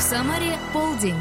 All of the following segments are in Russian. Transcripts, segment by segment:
Самаре полдень.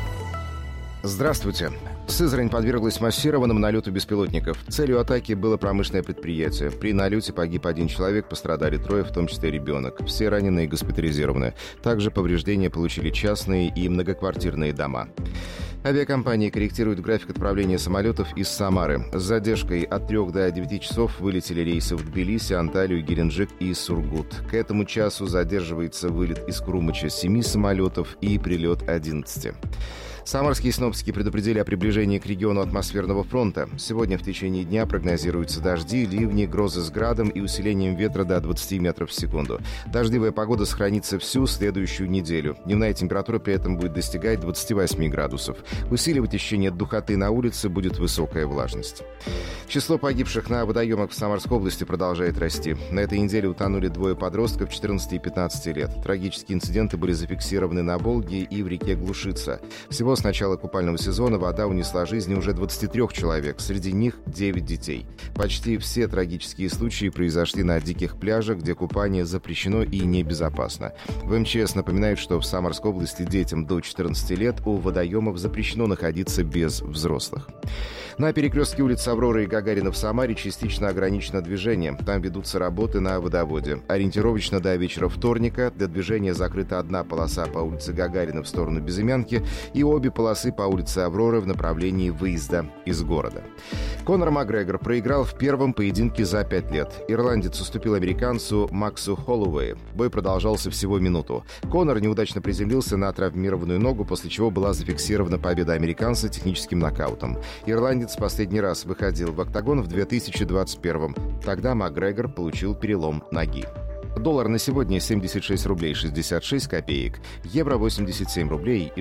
Здравствуйте. Сызрань подверглась массированному налету беспилотников. Целью атаки было промышленное предприятие. При налете погиб 1 человек, пострадали 3, в том числе ребенок. Все раненые госпитализированы. Также повреждения получили частные и многоквартирные дома. Авиакомпании корректируют график отправления самолетов из Самары. С задержкой от 3 до 9 часов вылетели рейсы в Тбилиси, Анталию, Геленджик и Сургут. К этому часу задерживается вылет из Крумыча 7 самолетов и прилет 11. Самарские синоптики предупредили о приближении к региону атмосферного фронта. Сегодня в течение дня прогнозируются дожди, ливни, грозы с градом и усилением ветра до 20 метров в секунду. Дождливая погода сохранится всю следующую неделю. Дневная температура при этом будет достигать 28 градусов. Усиливать ощущение духоты на улице будет высокая влажность. Число погибших на водоемах в Самарской области продолжает расти. На этой неделе утонули 2 подростков 14 и 15 лет. Трагические инциденты были зафиксированы на Волге и в реке Глушица. Всего с начала купального сезона вода унесла жизни уже 23 человек, среди них 9 детей. Почти все трагические случаи произошли на диких пляжах, где купание запрещено и небезопасно. В МЧС напоминают, что в Самарской области детям до 14 лет у водоемов запрещено находиться без взрослых. На перекрестке улиц Авроры и Гагарина в Самаре частично ограничено движение. Там ведутся работы на водоводе. Ориентировочно до вечера вторника для движения закрыта одна полоса по улице Гагарина в сторону Безымянки и обе полосы по улице Авроры в направлении выезда из города. Конор Макгрегор проиграл в первом поединке за 5 лет. Ирландец уступил американцу Максу Холлоуэю. Бой продолжался всего минуту. Конор неудачно приземлился на травмированную ногу, после чего была зафиксирована победа американца техническим нокаутом. Ирландец последний раз выходил в октагон в 2021-м. Тогда Макгрегор получил перелом ноги. Доллар на сегодня 76 рублей 66 копеек, евро 87 рублей и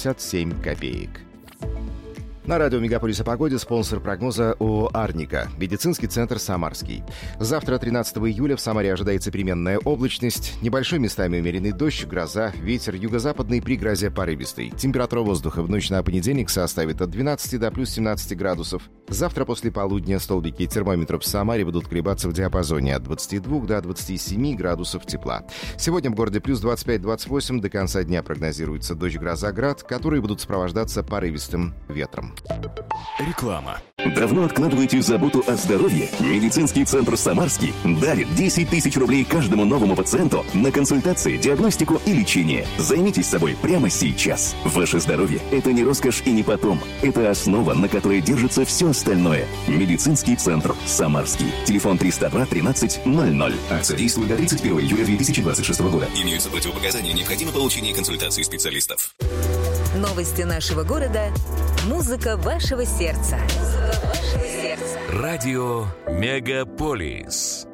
67 копеек. На радио «Мегаполис» о погоде спонсор прогноза ООО «Арника», медицинский центр «Самарский». Завтра, 13 июля, в Самаре ожидается переменная облачность, небольшой местами умеренный дождь, гроза, ветер юго-западный при грозе порывистый. Температура воздуха в ночь на понедельник составит от 12 до плюс 17 градусов. Завтра после полудня столбики термометров в Самаре будут колебаться в диапазоне от 22 до 27 градусов тепла. Сегодня в городе плюс 25-28, до конца дня прогнозируется дождь, гроза, град, которые будут сопровождаться порывистым ветром. Реклама. Давно откладываете заботу о здоровье? Медицинский центр «Самарский» дарит 10 тысяч рублей каждому новому пациенту на консультации, диагностику и лечение. Займитесь собой прямо сейчас. Ваше здоровье – это не роскошь и не потом. Это основа, на которой держится все остальное. Медицинский центр «Самарский». Телефон 302 13 00. Акция действует до 31 июля 2026 года. Имеются противопоказания. Необходимо получение консультации специалистов. Новости нашего города. Музыка вашего сердца. Радио «Мегаполис».